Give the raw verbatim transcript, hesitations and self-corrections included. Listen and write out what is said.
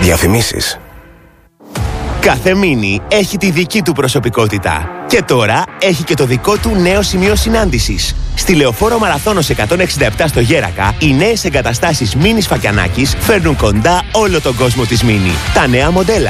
Διαφημίσεις. Κάθε μίνι έχει τη δική του προσωπικότητα. Και τώρα έχει και το δικό του νέο σημείο συνάντησης. Στη Λεωφόρο Μαραθώνος εκατόν εξήντα επτά στο Γέρακα, οι νέες εγκαταστάσεις Μίνι Φακιανάκης φέρνουν κοντά όλο τον κόσμο της Μίνι. Τα νέα μοντέλα,